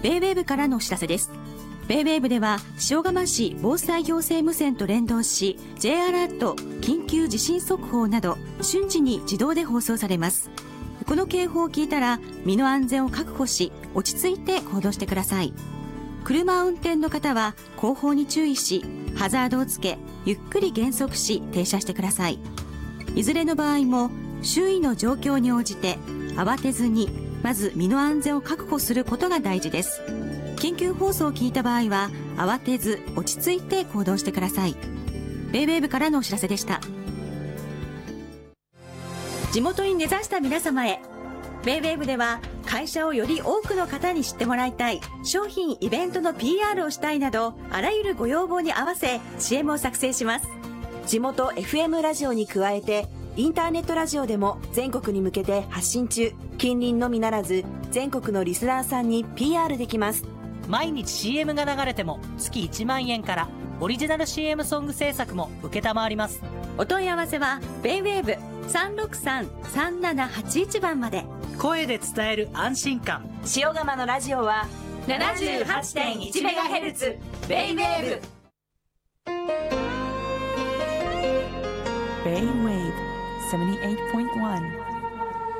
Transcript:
ベイウェーブからのお知らせです。ベイウェーブでは塩釜市防災行政無線と連動し、 J アラート、緊急地震速報など瞬時に自動で放送されます。この警報を聞いたら身の安全を確保し、落ち着いて行動してください。車を運転の方は後方に注意し、ハザードをつけ、ゆっくり減速し停車してください。いずれの場合も周囲の状況に応じて慌てずに、まず身の安全を確保することが大事です。緊急放送を聞いた場合は慌てず落ち着いて行動してください。ベイウェーブからのお知らせでした。地元に根ざした皆様へ、ベイウェーブでは会社をより多くの方に知ってもらいたい、商品イベントの PR をしたいなど、あらゆるご要望に合わせ CM を作成します。 地元 FM ラジオに加えてインターネットラジオでも全国に向けて発信中。近隣のみならず全国のリスナーさんに PR できます。 毎日 CM が流れても月1万円から、オリジナル CM ソング制作も承ります。 お問い合わせはベイウェーブ 363-3781 番まで。 声で伝える安心感。 塩釜のラジオは 78.1MHz ベイウェーブ。 Bay Wave 78.1